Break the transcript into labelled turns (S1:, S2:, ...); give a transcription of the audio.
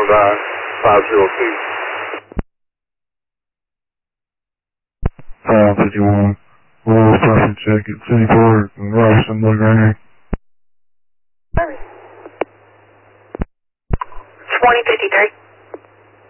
S1: 51. Roll traffic check at City Park and Robertson LaGrange.
S2: 2053.